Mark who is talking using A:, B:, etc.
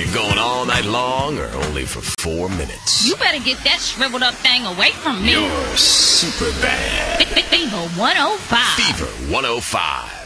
A: You going all night long or only for 4 minutes?
B: You better get that shriveled up thing away from me.
A: You're super bad.
B: Fever 105.
A: Fever 105.